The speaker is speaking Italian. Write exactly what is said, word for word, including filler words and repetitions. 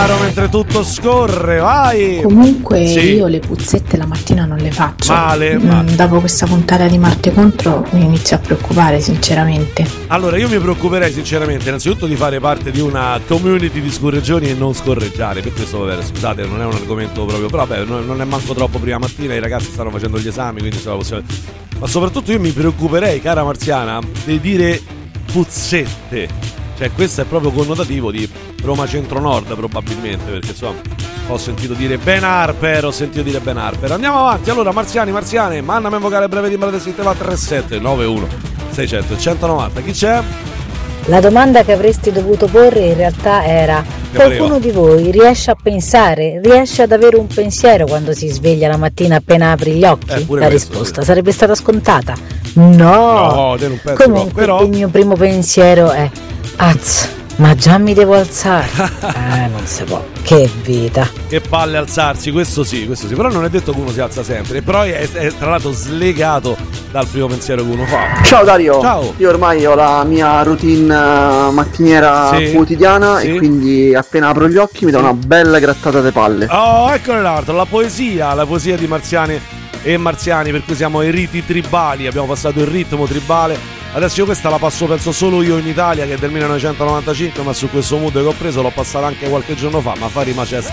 caro, mentre tutto scorre, vai! Comunque sì. io le puzzette la mattina non le faccio. Male, mm, male. Dopo questa puntata di Marte contro mi inizio a preoccupare sinceramente. Allora io mi preoccuperei sinceramente innanzitutto di fare parte di una community di scorreggioni e non scorreggiare. Per questo vabbè, scusate, non è un argomento proprio, però vabbè, non è manco troppo prima mattina, i ragazzi stanno facendo gli esami, quindi se la possiamo... Ma soprattutto io mi preoccuperei, cara Marziana, di dire puzzette. Cioè questo è proprio connotativo di Roma centro-nord probabilmente, perché insomma ho sentito dire Ben Harper, ho sentito dire Ben Harper. Andiamo avanti, allora Marziani, Marziane, mandami a vocale breve di Brada Sistema tre sette nove uno sei zero zero centonovanta. Chi c'è? La domanda che avresti dovuto porre in realtà era: qualcuno di voi riesce a pensare, riesce ad avere un pensiero quando si sveglia la mattina appena apri gli occhi? Eh, la questo, risposta sì. sarebbe stata scontata. No, no te non penso, comunque no, però... il mio primo pensiero è: azz, ma già mi devo alzare. Eh, non si può. Che vita. Che palle alzarsi, questo sì, questo sì. Però non è detto che uno si alza sempre. Però è, è tra l'altro slegato dal primo pensiero che uno fa. Ciao Dario. Ciao. Io ormai ho la mia routine mattiniera sì. quotidiana sì. e quindi appena apro gli occhi mi do una bella grattata alle palle. Oh, eccolo l'altro, la poesia, la poesia di Marziani e Marziani, per cui siamo ai riti tribali, abbiamo passato il ritmo tribale. Adesso io questa la passo penso solo io in Italia, che è del millenovecentonovantacinque, ma su questo mood che ho preso l'ho passata anche qualche giorno fa, ma fa rima c'è sta.